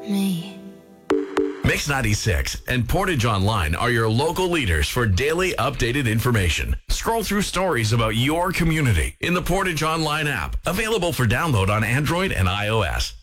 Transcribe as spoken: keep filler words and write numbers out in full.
me. Mix ninety-six and Portage Online are your local leaders for daily updated information. Scroll through stories about your community in the Portage Online app, available for download on Android and iOS.